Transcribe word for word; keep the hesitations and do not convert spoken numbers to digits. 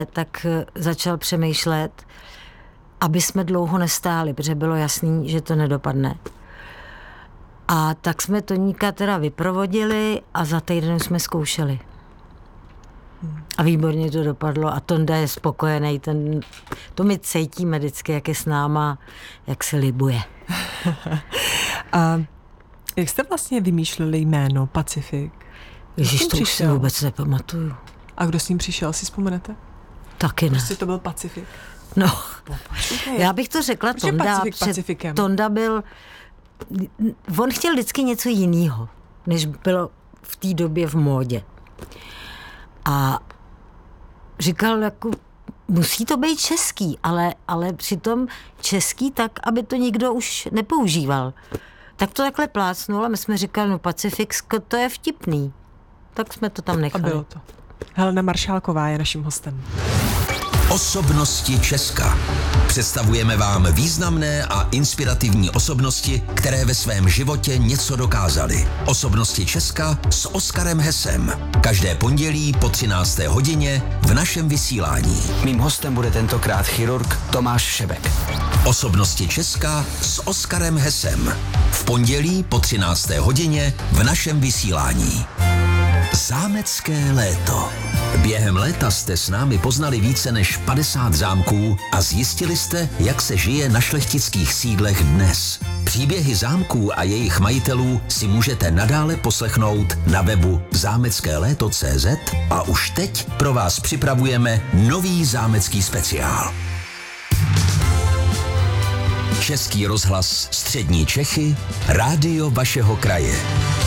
tak začal přemýšlet, aby jsme dlouho nestáli, protože bylo jasný, že to nedopadne. A tak jsme Toníka teda vyprovodili a za týden jsme zkoušeli. A výborně to dopadlo a Tonda je spokojený, ten, to my cítíme vždycky, jak je s náma, jak se libuje. A jak jste vlastně vymýšleli jméno Pacifik? Ježiš, to už si vůbec nepamatuju. A kdo s ním přišel, si vzpomenete? Taky ne. Prostě to byl Pacifik. No, já bych to řekla Proč je Tonda. Pacifik Před, Pacifikem? Tonda byl, on chtěl vždycky něco jiného, než bylo v té době v módě. A říkal, jako, musí to být český, ale, ale přitom český tak, aby to nikdo už nepoužíval. Tak to takhle plácnul a my jsme říkali, no Pacifiksko, to je vtipný. Tak jsme to tam nechali. A bylo to. Helena Maršálková je naším hostem. Osobnosti Česka. Představujeme vám významné a inspirativní osobnosti, které ve svém životě něco dokázaly. Osobnosti Česka s Oskarem Hesem. Každé pondělí po třinácté hodině v našem vysílání. Mým hostem bude tentokrát chirurg Tomáš Šebek. Osobnosti Česka s Oskarem Hesem. V pondělí po třinácté hodině v našem vysílání. Zámecké léto. Během léta jste s námi poznali více než padesát zámků a zjistili jste, jak se žije na šlechtických sídlech dnes. Příběhy zámků a jejich majitelů si můžete nadále poslechnout na webu zámecké léto tečka cé zet a už teď pro vás připravujeme nový zámecký speciál. Český rozhlas Střední Čechy, rádio vašeho kraje.